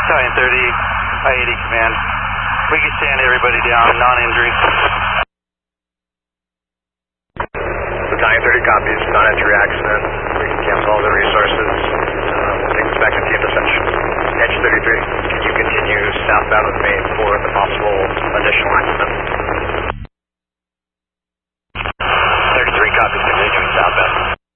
Battalion 30, I-80 command. We can stand everybody down, non-injury. Battalion 30 copies, non-entry accident. We can cancel all the resources. We'll take this back to team interception. Edge 33, can you continue southbound with me for the possible